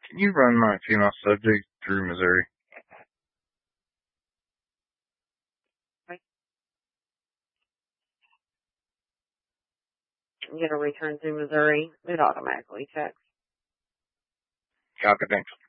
Can you run my female subject through Missouri? You get a return through Missouri, it automatically checks. Copy, thanks.